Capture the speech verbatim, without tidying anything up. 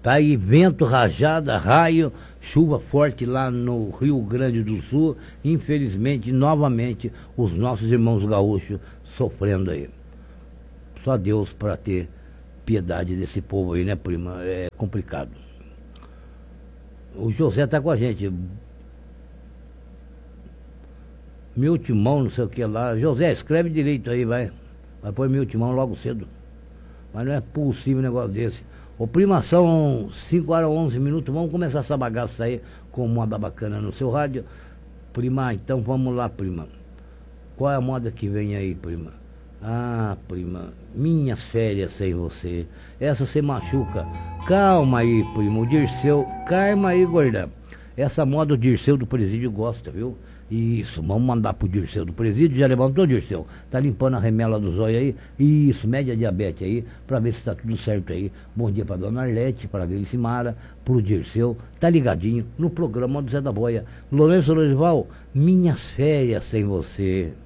Tá aí vento, rajada, raio, chuva forte lá no Rio Grande do Sul. Infelizmente, novamente, os nossos irmãos gaúchos sofrendo aí. Só Deus para ter piedade desse povo aí, né, prima? É complicado. O José tá com a gente. Meu timão, não sei o que lá. José, escreve direito aí, vai. Vai pôr meu timão logo cedo. Mas não é possível um negócio desse. Ô prima, são cinco horas e onze minutos. Vamos começar essa bagaça aí com moda bacana no seu rádio. Prima, então vamos lá, prima. Qual é a moda que vem aí, prima? Ah, prima, minhas férias sem você. Essa você machuca. Calma aí, primo. O Dirceu, calma aí, gorda. Essa moda o Dirceu do presídio gosta, viu? Isso, vamos mandar pro Dirceu do presídio. Já levantou, Dirceu? Tá limpando a remela do zóio aí? Isso, média diabetes aí, pra ver se tá tudo certo aí. Bom dia pra dona Arlete, pra Grace Mara, pro Dirceu. Tá ligadinho no programa do Zé da Boia. Lourenço Lorival, minhas férias sem você.